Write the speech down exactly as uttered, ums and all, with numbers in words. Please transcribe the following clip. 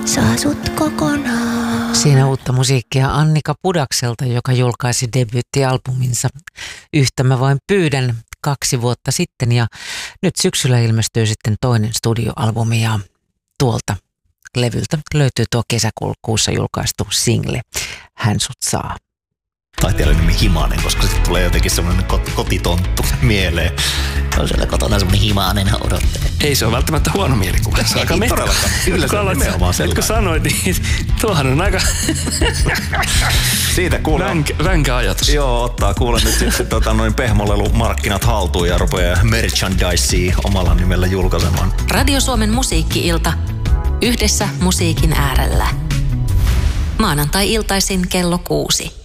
sä asut kokonaan. Siinä uutta musiikkia Annika Pudakselta, joka julkaisi debyyttialbuminsa Yhtä mä vain pyydän kaksi vuotta sitten. Ja nyt syksyllä ilmestyy sitten toinen studioalbumi ja tuolta levyltä löytyy tuo kesäkuussa julkaistu single Hän sut saa. Taiteilijan nimi Himanen, koska sitten tulee jotenkin semmoinen kot- kotitonttu mieleen. On siellä kotona semmoinen Himanen odottaa. Ei se ole välttämättä huono mielikuva. Se on aika todellakaan. Kyllä se on nimenomaan sellainen. Kun sanoit, niin tuohan on aika siitä kuulee. Vänkä, vänkä ajatus. Joo, ottaa kuule nyt sitten tota, noin pehmolelumarkkinat haltuun ja rupeaa merchandisea omalla nimellä julkaisemaan. Radio Suomen musiikki-ilta. Yhdessä musiikin äärellä. Maanantai-iltaisin kello kuusi.